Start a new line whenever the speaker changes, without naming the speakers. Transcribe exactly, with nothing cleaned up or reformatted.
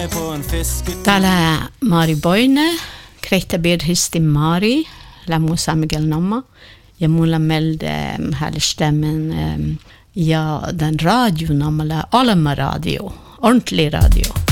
Täällä Mari Boine, Kreittabirhisti Mari, Lamusa Miguel Nomma, ja mulla meldde härstämmen ja den radio namala Alma radio, ordentlig radio.